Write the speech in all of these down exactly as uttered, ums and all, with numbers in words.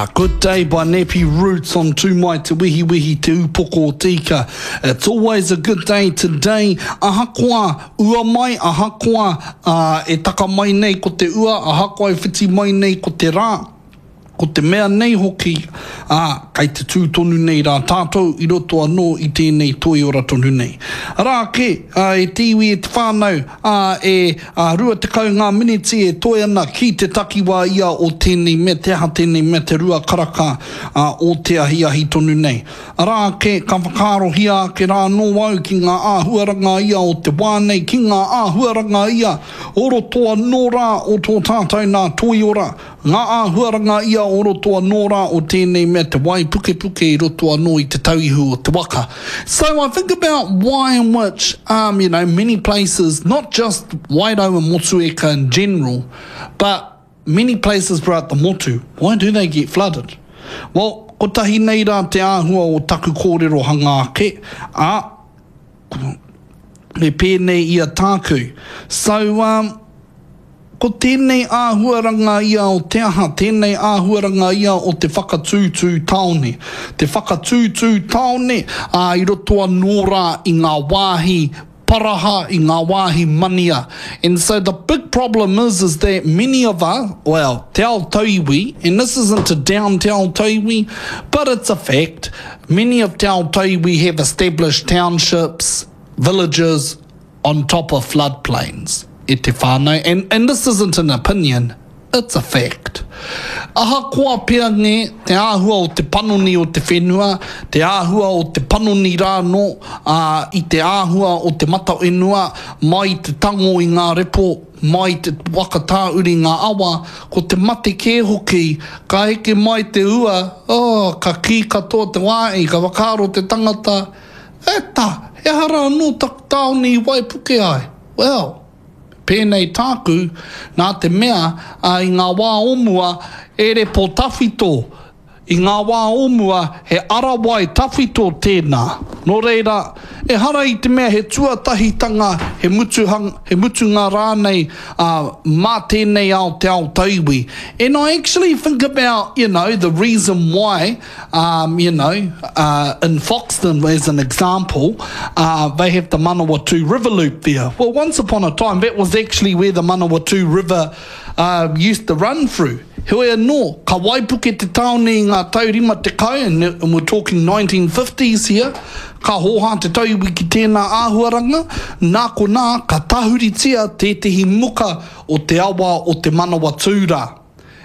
Ah, good day by Nepi Roots on Tū Mai Te Wihi Wihi Te Upoko Tika. It's always a good day today. Ahakoa, ua mai, ahakoa uh, e taka mai nei ko te ua, ahakoa e whiti mai nei ko te rā. Ko te mea nei hoki, ah, kai te tūtonu nei rā tātou, i roto anō i tēnei toi ora tonu nei. Rā ke, uh, e tiwi e te whānau, uh, e uh, rua te kau ngā miniti e toi ana ki te takiwā ia o tēnei me te aha tēnei me te rua karaka uh, o te ahi ahi tonu nei. Rā ke, ka whakaro hia ke rā no au ki ngā āhuaranga ia o te wānei, ki ngā āhuaranga ia, o roto anō rā o tō tātou nā toi ora, ngā āhuaranga ia o roto anō rā o tēnei mea te wai puke puke i roto anō i te tauihu o te waka. So I think about why in which, um, you know, many places, not just Wairau and Motueka in general, but many places throughout the Motu, why do they get flooded? Well, ko tahi nei rā te āhua o taku kōrero hanga ake, a, me pēnei ia tāku. So, um, ko tēnei āhuaranga ia o te aha, tēnei āhuaranga ia o te whakatūtū taone. Te whakatūtū taone uh, i roto anō rā i ngā wāhi paraha, i ngā wāhi mania. And so the big problem is, is that many of us, well, te ao tauiwi, and this isn't a down te ao tauiwi, but it's a fact, many of te ao tauiwi have established townships, villages on top of floodplains. E te whānau, and, and this isn't an opinion, it's a fact. Aha koa pia nge, te āhua o te panoni o te whenua, te āhua o te panoni rāno, uh, i te āhua o te mata whenua, mai te tango i ngā repo, mai te wakatā uri ngā awa, ko te mate kē hoki, ka heke mai te ua, oh, ka ki katoa te wāi, ka wakaro te tangata, eta, he hara anō tak taoni i Waipuke ai. Well, pēnei tāku, nā te mea, uh, i ngā wā omua, e repo tawhito. I ngā wā omua, he arawai tawhito tēnā. Nō reira, e hara i te mea he tuatahitanga, he mutu, hang, he mutu ngā rānei, uh, mā tēnei ao te ao tauiwi. And I actually think about, you know, the reason why, um, you know, uh, in Foxton, as an example, uh, they have the Manawatu River Loop there. Well, once upon a time, that was actually where the Manawatu River uh, used to run through. Heoi anō, ka Waipuke te taone i ngā taurima te kau, and, and we're talking nineteen fifties here, ka hoha te tauiwi ki tēnā āhuaranga, nā ko nā, ka tahuritia tētehi muka o te awa o te Manawatūra.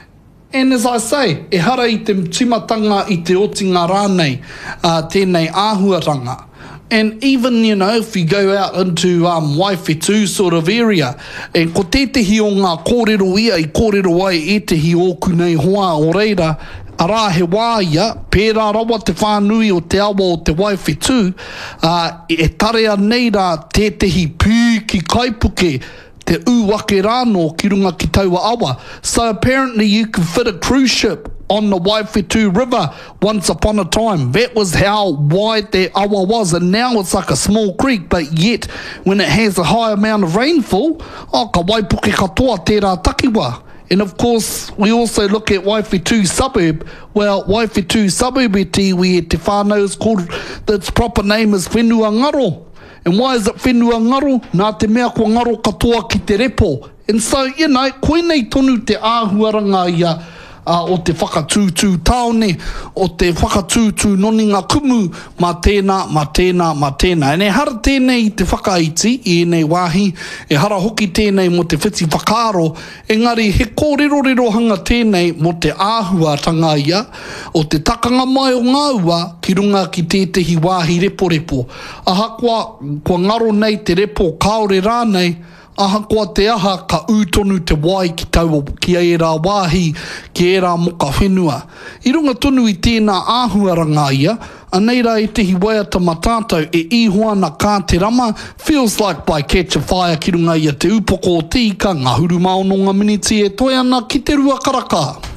And as I say, e hara i te timatanga i te otinga rānei, uh, tēnei āhuaranga. And even, you know, if you go out into um, Waiwhetū sort of area, and ko tētehi o ngā kōrero ia i kōrero ai e tehi ōku nei hoa o reira, arā he wā ia, pērā rawa te whānui o te awa o te Waiwhetū, uh, e tarea nei rā tētehi pū ki Kaipuke, te uwake rāno ki runga ki taua awa. So apparently you can fit a cruise ship on the Waiwhetū River once upon a time. That was how wide that awa was, and now it's like a small creek, but yet when it has a high amount of rainfall, oh, ka Waipuke katoa tērā takiwa. And of course, we also look at Waiwhetū suburb. Well, Waiwhetū suburb e tiwi e te whānau is called, its proper name is Whenua Ngaro. And why is it Whenua Ngaro? Nā te mea ko ngaro katoa ki te repo. And so, you know, koe nei tonu te āhuaranga ia, Uh, o te whakatūtū taone, o te whakatūtū noninga kumu, mā tēnā, mā tēnā, mā tēnā. E ne hara tēnei i te whakaiti, i nei wāhi, e hara hoki tēnei mo te whiti whakaro, engari he kōrero hanga tēnei mo te āhuatanga ia, o te takanga mai o ngā ua, ki runga ki tētehi wāhi repo repo. Aha kua, kua ngaro nei te repo kaore rānei, aha koa te aha ka ūtonu te wai ki tau ki e rā wāhi, ki e rā moka whenua. I runga tonu i tēnā āhuaranga ia, anei rā e tehi waiata matātou e ihoana kā te rama, feels like by Catch a Fire ki runga ia te upoko o tika, ngā huru maononga miniti e toi ana ki te rua karaka.